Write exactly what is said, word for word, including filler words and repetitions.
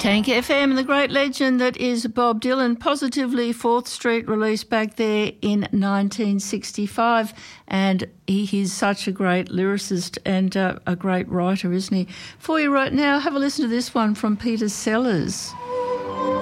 Tank F M, the great legend that is Bob Dylan, Positively fourth Street, released back there in nineteen sixty-five, and he is such a great lyricist and uh, a great writer, isn't he? For you right now, have a listen to this one from Peter Sellers.